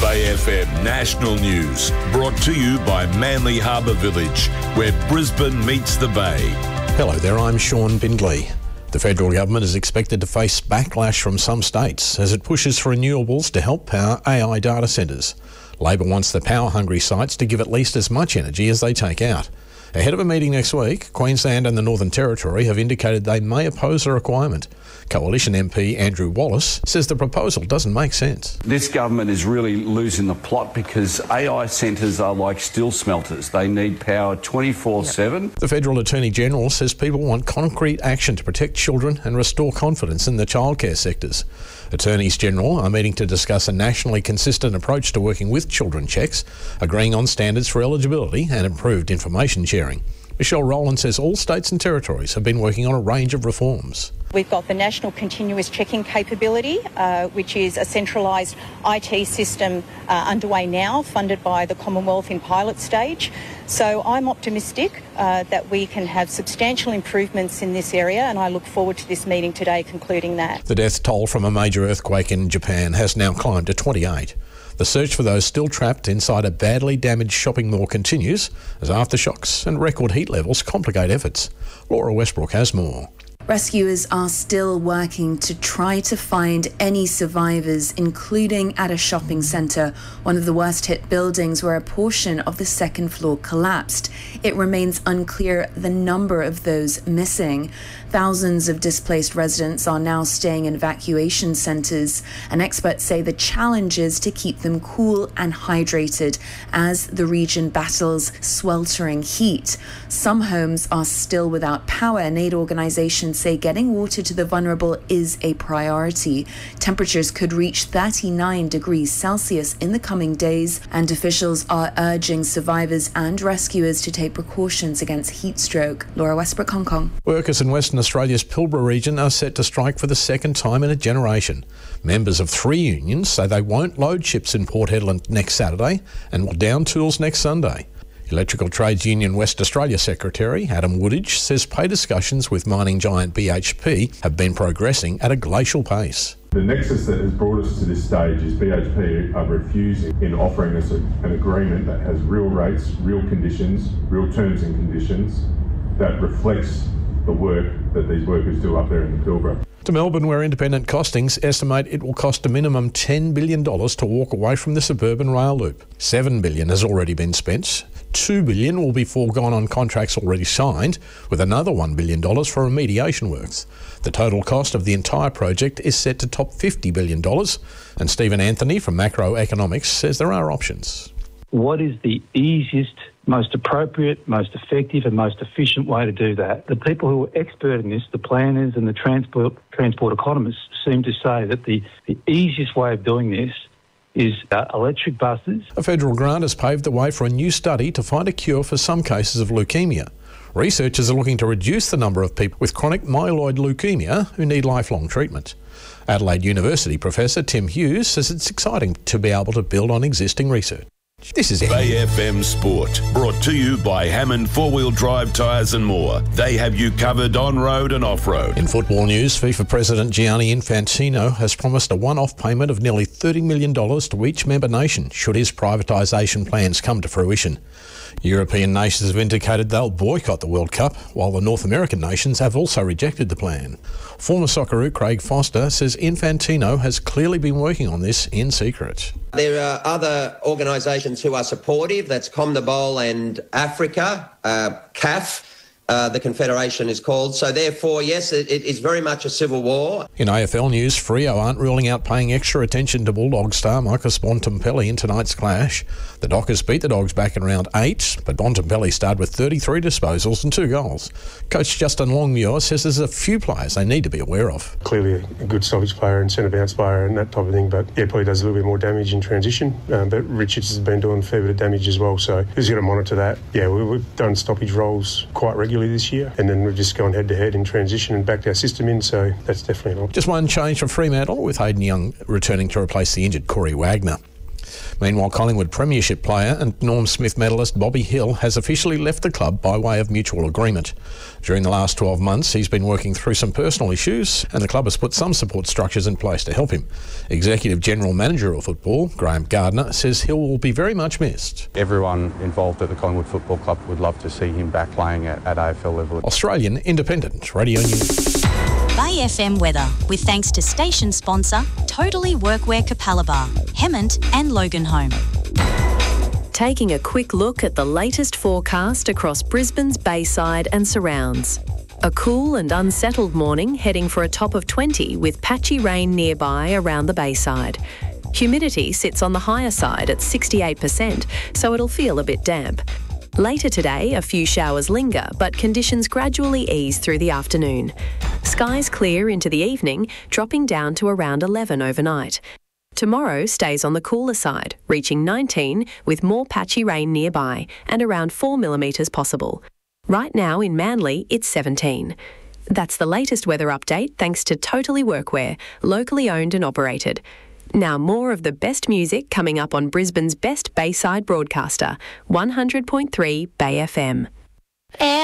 Bay FM National News, brought to you by Manly Harbour Village, where Brisbane meets the Bay. Hello there, I'm Sean Bindley. The federal government is expected to face backlash from some states as it pushes for renewables to help power AI data centres. Labor wants the power-hungry sites to give at least as much energy as they take out. Ahead of a meeting next week, Queensland and the Northern Territory have indicated they may oppose the requirement. Coalition MP Andrew Wallace says the proposal doesn't make sense. This government is really losing the plot because AI centres are like steel smelters. They need power 24/7. The Federal Attorney-General says people want concrete action to protect children and restore confidence in the childcare sectors. Attorneys General are meeting to discuss a nationally consistent approach to working with children checks, agreeing on standards for eligibility and improved information sharing. Michelle Rowland says all states and territories have been working on a range of reforms. We've got the National Continuous Checking Capability, which is a centralised IT system underway now, funded by the Commonwealth in pilot stage. So I'm optimistic that we can have substantial improvements in this area, and I look forward to this meeting today concluding that. The death toll from a major earthquake in Japan has now climbed to 28. The search for those still trapped inside a badly damaged shopping mall continues as aftershocks and record heat levels complicate efforts. Laura Westbrook has more. Rescuers are still working to try to find any survivors, including at a shopping centre, one of the worst hit buildings where a portion of the second floor collapsed. It remains unclear the number of those missing. Thousands of displaced residents are now staying in evacuation centres, and experts say the challenge is to keep them cool and hydrated as the region battles sweltering heat. Some homes are still without power, and aid organisations say getting water to the vulnerable is a priority. Temperatures could reach 39 degrees Celsius in the coming days, and officials are urging survivors and rescuers to take precautions against heat stroke. Laura Westbrook, Hong Kong. Workers in Western Australia's Pilbara region are set to strike for the second time in a generation. Members of 3 unions say they won't load ships in Port Hedland next Saturday and will down tools next Sunday. Electrical Trades Union West Australia Secretary Adam Woodage says pay discussions with mining giant BHP have been progressing at a glacial pace. The nexus that has brought us to this stage is BHP are refusing in offering us an agreement that has real rates, real conditions, real terms and conditions that reflects the work that these workers do up there in the Pilbara. To Melbourne, where independent costings estimate it will cost a minimum $10 billion to walk away from the suburban rail loop. $7 billion has already been spent. $2 billion will be foregone on contracts already signed, with another $1 billion for remediation works. The total cost of the entire project is set to top $50 billion, and Stephen Anthony from Macroeconomics says there are options. What is the easiest, most appropriate, most effective and most efficient way to do that? The people who are expert in this, the planners and the transport economists, seem to say that the easiest way of doing this is electric buses. A federal grant has paved the way for a new study to find a cure for some cases of leukemia. Researchers are looking to reduce the number of people with chronic myeloid leukemia who need lifelong treatment. Adelaide University Professor Tim Hughes says it's exciting to be able to build on existing research. This is Bay FM Sport, brought to you by Hammond 4-Wheel Drive Tyres and more. They have you covered on-road and off-road. In football news, FIFA President Gianni Infantino has promised a one-off payment of nearly $30 million to each member nation should his privatisation plans come to fruition. European nations have indicated they'll boycott the World Cup, while the North American nations have also rejected the plan. Former Socceroo Craig Foster says Infantino has clearly been working on this in secret. There are other organisations who are supportive. That's CONMEBOL and Africa, CAF. The Confederation is called. So therefore, yes, it is very much a civil war. In AFL news, Freo aren't ruling out paying extra attention to Bulldog star Marcus Bontempelli in tonight's clash. The Dockers beat the Dogs back in round 8, but Bontempelli started with 33 disposals and 2 goals. Coach Justin Longmuir says there's a few players they need to be aware of. Clearly a good stoppage player and centre bounce player and that type of thing, but yeah, probably does a little bit more damage in transition. But Richards has been doing a fair bit of damage as well, so he's got to monitor that. Yeah, we've done stoppage roles quite regularly this year, and then we've just gone head-to-head in transition and backed our system in, so that's definitely an option. Just one change for Fremantle, with Hayden Young returning to replace the injured Corey Wagner. Meanwhile, Collingwood Premiership player and Norm Smith medalist Bobby Hill has officially left the club by way of mutual agreement. During the last 12 months, he's been working through some personal issues, and the club has put some support structures in place to help him. Executive General Manager of Football, Graham Gardner, says Hill will be very much missed. Everyone involved at the Collingwood Football Club would love to see him back playing at AFL level. Australian Independent Radio News. Bay FM weather, with thanks to station sponsor Totally Workwear Capalaba, Hemmant and Loganholme. Taking a quick look at the latest forecast across Brisbane's Bayside and surrounds. A cool and unsettled morning, heading for a top of 20 with patchy rain nearby around the Bayside. Humidity sits on the higher side at 68%, so it'll feel a bit damp. Later today, a few showers linger, but conditions gradually ease through the afternoon. Skies clear into the evening, dropping down to around 11 overnight. Tomorrow stays on the cooler side, reaching 19 with more patchy rain nearby and around 4 millimetres possible. Right now in Manly, it's 17. That's the latest weather update thanks to Totally Workwear, locally owned and operated. Now more of the best music coming up on Brisbane's best Bayside broadcaster, 100.3 Bay FM.